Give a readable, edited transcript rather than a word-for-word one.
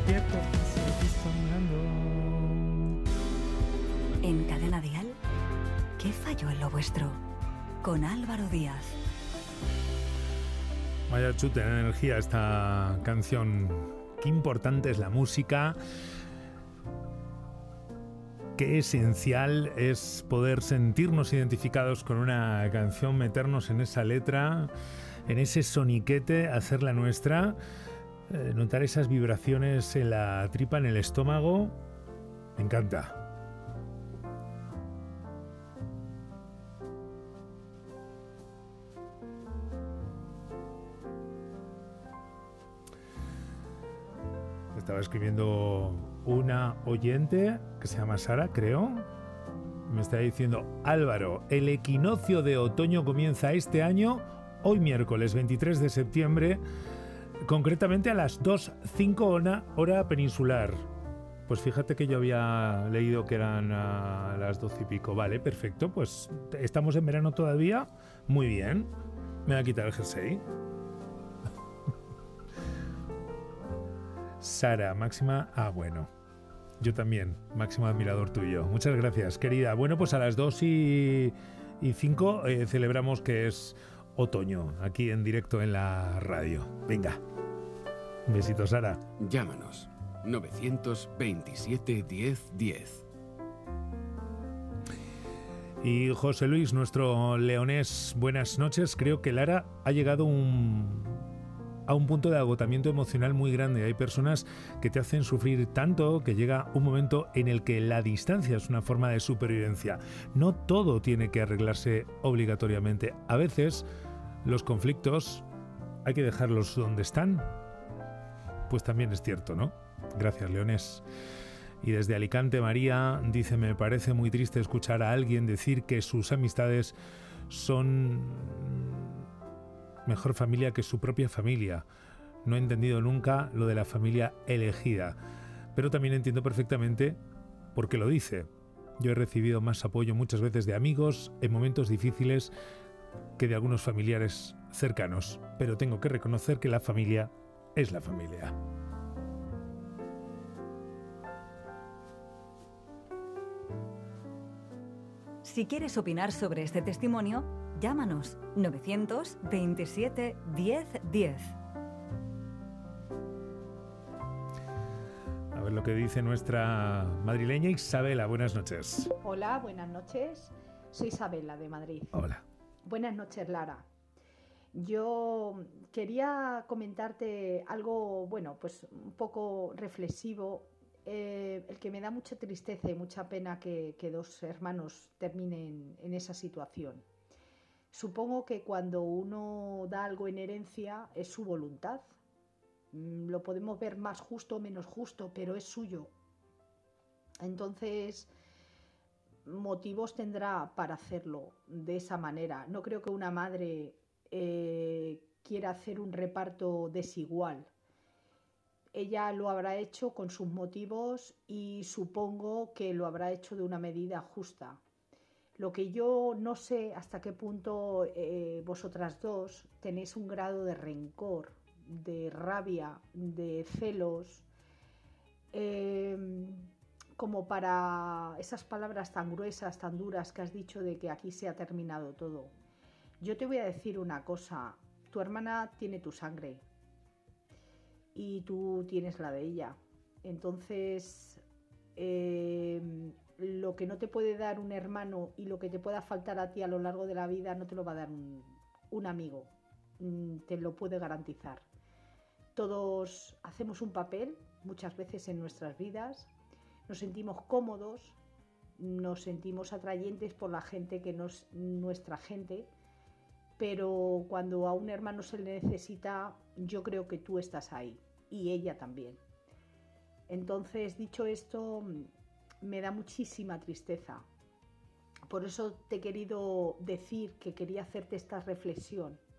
despierto y seguís soñando. En Cadena Dial, ¿qué falló en lo vuestro? Con Álvaro Díaz. Vaya chute de energía esta canción. Qué importante es la música. Qué esencial es poder sentirnos identificados con una canción, meternos en esa letra, en ese soniquete, hacerla nuestra, notar esas vibraciones en la tripa, en el estómago. Me encanta. Estaba escribiendo una oyente que se llama Sara, creo. Me está diciendo: Álvaro, el equinoccio de otoño comienza este año, hoy miércoles 23 de septiembre, concretamente a las 2:05 hora peninsular. Pues fíjate que yo había leído que eran a las 12 y pico. Vale, perfecto, pues estamos en verano todavía. Muy bien. Me voy a quitar el jersey. Sara, máxima... bueno. Yo también, máximo admirador tuyo. Muchas gracias, querida. Bueno, pues a las 2:05 celebramos que es otoño, aquí en directo en la radio. Venga. Un besito, Sara. Llámanos. 927 10 10. Y José Luis, nuestro leonés, buenas noches. Creo que Lara ha llegado a un punto de agotamiento emocional muy grande. Hay personas que te hacen sufrir tanto que llega un momento en el que la distancia es una forma de supervivencia. No todo tiene que arreglarse obligatoriamente. A veces los conflictos hay que dejarlos donde están. Pues también es cierto, ¿no? Gracias, leonés. Y desde Alicante, María dice: me parece muy triste escuchar a alguien decir que sus amistades son mejor familia que su propia familia. No he entendido nunca lo de la familia elegida, pero también entiendo perfectamente por qué lo dice. Yo he recibido más apoyo muchas veces de amigos en momentos difíciles que de algunos familiares cercanos, pero tengo que reconocer que la familia es la familia. Si quieres opinar sobre este testimonio, llámanos 927 10 10. A ver lo que dice nuestra madrileña Isabela. Buenas noches. Hola, buenas noches. Soy Isabela de Madrid. Hola. Buenas noches, Lara. Yo quería comentarte algo, bueno, pues un poco reflexivo, el que me da mucha tristeza y mucha pena que dos hermanos terminen en esa situación. Supongo que cuando uno da algo en herencia es su voluntad. Lo podemos ver más justo o menos justo, pero es suyo. Entonces, motivos tendrá para hacerlo de esa manera. No creo que una madre quiera hacer un reparto desigual. Ella lo habrá hecho con sus motivos y supongo que lo habrá hecho de una medida justa. Lo que yo no sé hasta qué punto vosotras dos tenéis un grado de rencor, de rabia, de celos, como para esas palabras tan gruesas, tan duras que has dicho de que aquí se ha terminado todo. Yo te voy a decir una cosa: tu hermana tiene tu sangre y tú tienes la de ella. Entonces, lo que no te puede dar un hermano y lo que te pueda faltar a ti a lo largo de la vida no te lo va a dar un amigo. Te lo puede garantizar. Todos hacemos un papel muchas veces en nuestras vidas. Nos sentimos cómodos, nos sentimos atrayentes por la gente que no es nuestra gente, pero cuando a un hermano se le necesita, yo creo que tú estás ahí y ella también. Entonces, dicho esto, me da muchísima tristeza. Por eso te he querido decir que quería hacerte esta reflexión,